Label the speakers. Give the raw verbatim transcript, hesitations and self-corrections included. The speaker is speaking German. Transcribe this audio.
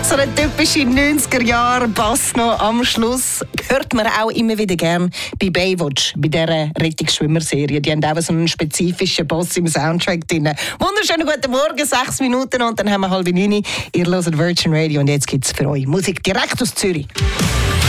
Speaker 1: So eine typische neunziger-Jahre-Bass noch am Schluss hört man auch immer wieder gern bei Baywatch, bei dieser Rettungsschwimmer-Serie. Die haben auch so einen spezifischen Bass im Soundtrack drin. Wunderschönen guten Morgen, sechs Minuten und dann haben wir halb neun. Ihr hört Virgin Radio und jetzt gibt es für euch Musik direkt aus Zürich.